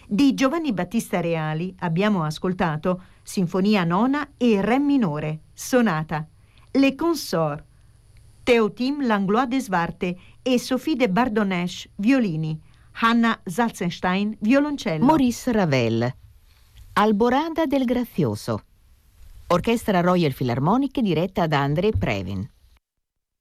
Di Giovanni Battista Reali abbiamo ascoltato Sinfonia nona e Re minore, sonata, Le Consort, Théotime Langlois des Warte e Sophie de Bardonnèche, violini, Hanna Salzenstein, violoncello. Maurice Ravel, Alborada del Grazioso, Orchestra Royal Philharmonic diretta da André Previn.